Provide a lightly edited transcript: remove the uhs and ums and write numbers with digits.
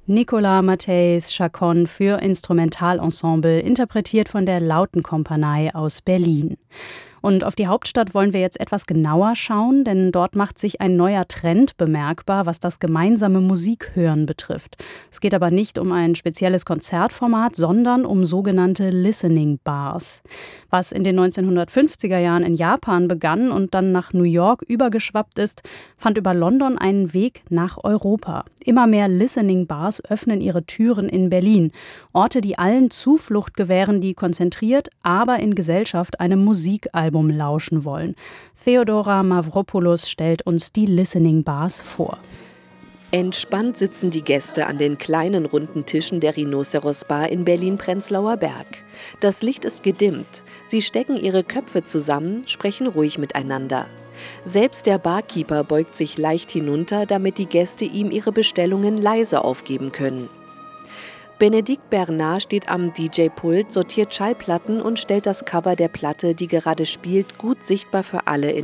Nicolas Matthäus Chacon für Instrumentalensemble, interpretiert von der Lautenkompanie aus Berlin. Und auf die Hauptstadt wollen wir jetzt etwas genauer schauen, denn dort macht sich ein neuer Trend bemerkbar, was das gemeinsame Musikhören betrifft. Es geht aber nicht um ein spezielles Konzertformat, sondern um sogenannte Listening Bars. Was in den 1950er Jahren in Japan begann und dann nach New York übergeschwappt ist, fand über London einen Weg nach Europa. Immer mehr Listening Bars öffnen ihre Türen in Berlin. Orte, die allen Zuflucht gewähren, die konzentriert, aber in Gesellschaft einem Musikalbum lauschen wollen. Theodora Mavropoulos stellt uns die Listening Bars vor. Entspannt sitzen die Gäste an den kleinen runden Tischen der Rhinoceros Bar in Berlin-Prenzlauer Berg. Das Licht ist gedimmt. Sie stecken ihre Köpfe zusammen, sprechen ruhig miteinander. Selbst der Barkeeper beugt sich leicht hinunter, damit die Gäste ihm ihre Bestellungen leise aufgeben können. Benedikt Bernard steht am DJ-Pult, sortiert Schallplatten und stellt das Cover der Platte, die gerade spielt, gut sichtbar für alle in